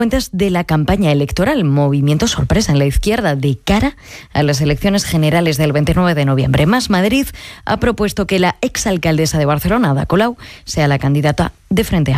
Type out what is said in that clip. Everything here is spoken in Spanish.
Cuentas de la campaña electoral, movimiento sorpresa en la izquierda de cara a las elecciones generales del 29 de noviembre. Más Madrid ha propuesto que la exalcaldesa de Barcelona, Ada Colau, sea la candidata de Frente